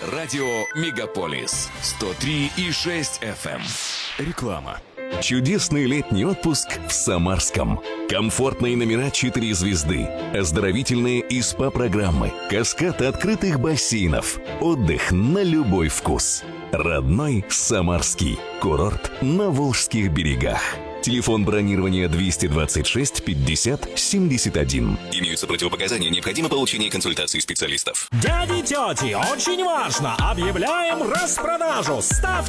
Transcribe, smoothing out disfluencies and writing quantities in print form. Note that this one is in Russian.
Радио Мегаполис 103,6 FM. Реклама. Чудесный летний отпуск в Самарском. Комфортные номера 4 звезды, оздоровительные и СПА-программы, каскад открытых бассейнов, отдых на любой вкус. Родной Самарский. Курорт на Волжских берегах. Телефон бронирования 226 50 71. Имеются противопоказания, необходимо получение консультации специалистов. Дяди, тети, очень важно! Объявляем распродажу! Ставьте